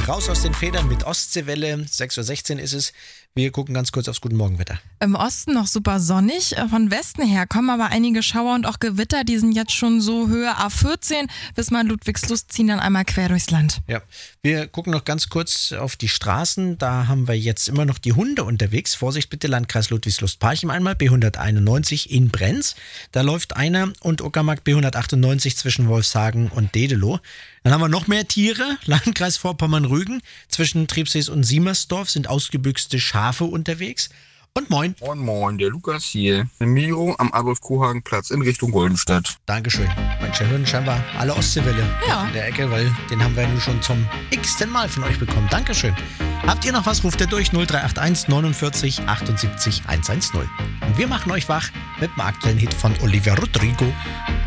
Raus aus den Federn mit Ostseewelle. 6.16 Uhr ist es. Wir gucken ganz kurz aufs Guten Morgenwetter. Im Osten noch super sonnig. Von Westen her kommen aber einige Schauer und auch Gewitter. Die sind jetzt schon so Höhe A14. Wismar-Ludwigslust ziehen dann einmal quer durchs Land. Ja, wir gucken noch ganz kurz auf die Straßen. Da haben wir jetzt immer noch die Hunde unterwegs. Vorsicht bitte, Landkreis Ludwigslust-Parchim einmal, B191 in Brenz. Da läuft einer und Uckermark B198 zwischen Wolfshagen und Dedelow. Dann haben wir noch mehr Tiere. Landkreis Vorpommern-Rügen. Zwischen Triebsees und Siemersdorf sind ausgebüxte Schafe unterwegs. Und moin. Moin, moin, der Lukas hier. Eine Miro am Adolf-Kohagen-Platz in Richtung Goldenstadt. Dankeschön. Manche hören scheinbar alle Ostseewelle Ja. in der Ecke, weil den haben wir nun schon zum x-ten Mal von euch bekommen. Dankeschön. Habt ihr noch was, ruft ihr durch 0381 49 78 110. Und wir machen euch wach mit dem aktuellen Hit von Olivia Rodrigo.